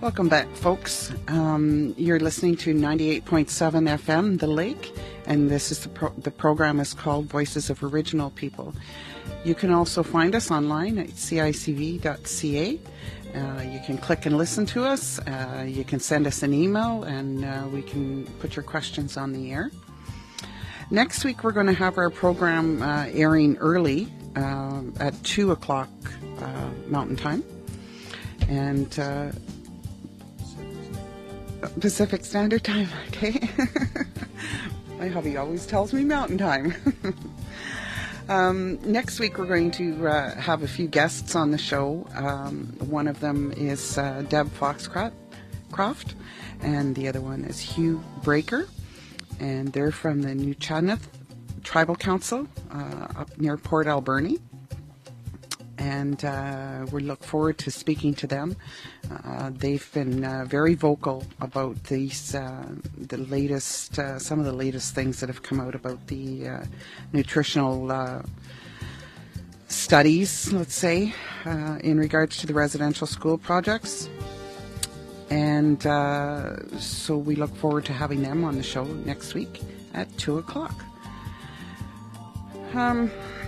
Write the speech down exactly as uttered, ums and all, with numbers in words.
Welcome back, folks. Um, you're listening to ninety-eight point seven F M, The Lake, and this is the, pro- the program is called Voices of Original People. You can also find us online at C I C V dot C A. Uh, you can click and listen to us. Uh, you can send us an email, and uh, we can put your questions on the air. Next week, we're going to have our program uh, airing early uh, at two o'clock uh, Mountain Time. And uh, Pacific Standard Time, okay? My hubby always tells me Mountain Time. um, next week we're going to uh, have a few guests on the show. Um, one of them is uh, Deb Foxcroft, and the other one is Hugh Breaker, and they're from the New Chadneth Tribal Council uh, up near Port Alberni. And uh, we look forward to speaking to them. Uh, they've been uh, very vocal about these, uh, the latest, uh, some of the latest things that have come out about the uh, nutritional uh, studies, let's say, uh, in regards to the residential school projects. And uh, so we look forward to having them on the show next week at two o'clock. Um...